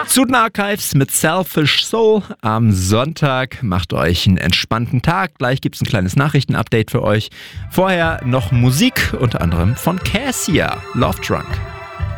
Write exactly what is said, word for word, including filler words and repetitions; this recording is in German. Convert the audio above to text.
Student Archives mit Selfish Soul am Sonntag. Macht euch einen entspannten Tag. Gleich gibt es ein kleines Nachrichtenupdate für euch. Vorher noch Musik, unter anderem von Cassia, Love Drunk.